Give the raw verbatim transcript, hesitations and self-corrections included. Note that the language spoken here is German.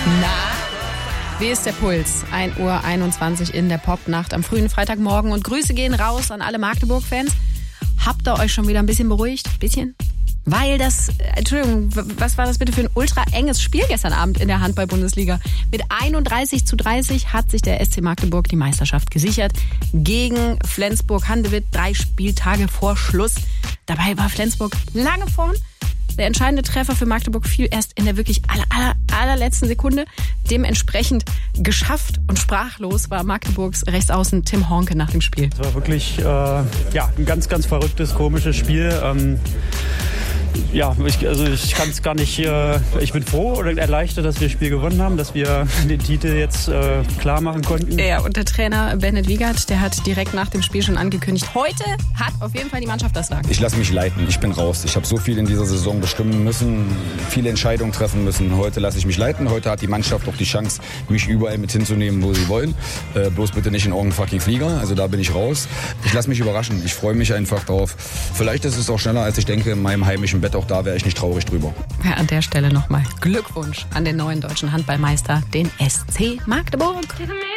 Na, wie ist der Puls? ein Uhr einundzwanzig in der Popnacht am frühen Freitagmorgen. Und Grüße gehen raus an alle Magdeburg-Fans. Habt ihr euch schon wieder ein bisschen beruhigt? Bisschen? Weil das, Entschuldigung, was war das bitte für ein ultra enges Spiel gestern Abend in der Handball-Bundesliga? Mit einunddreißig zu dreißig hat sich der S C Magdeburg die Meisterschaft gesichert gegen Flensburg-Handewitt, drei Spieltage vor Schluss. Dabei war Flensburg lange vorn. Der entscheidende Treffer für Magdeburg fiel erst in der wirklich aller, aller, allerletzten Sekunde. Dementsprechend geschafft und sprachlos war Magdeburgs Rechtsaußen Tim Hornke nach dem Spiel. Es war wirklich äh, ja, ein ganz, ganz verrücktes, komisches Spiel. Ähm Ja, ich, also ich kann es gar nicht, äh, ich bin froh oder erleichtert, dass wir das Spiel gewonnen haben, dass wir den Titel jetzt äh, klar machen konnten. Ja, und der Trainer Bennett Wiegert, der hat direkt nach dem Spiel schon angekündigt, heute hat auf jeden Fall die Mannschaft das Sagen. Ich lasse mich leiten, ich bin raus. Ich habe so viel in dieser Saison bestimmen müssen, viele Entscheidungen treffen müssen. Heute lasse ich mich leiten, heute hat die Mannschaft auch die Chance, mich überall mit hinzunehmen, wo sie wollen. Äh, bloß bitte nicht in irgendeinen fucking Flieger, also da bin ich raus. Ich lasse mich überraschen, ich freue mich einfach drauf. Vielleicht ist es auch schneller, als ich denke, in meinem heimischen Bett. Auch da wäre ich nicht traurig drüber. Ja, an der Stelle nochmal Glückwunsch an den neuen deutschen Handballmeister, den S C Magdeburg.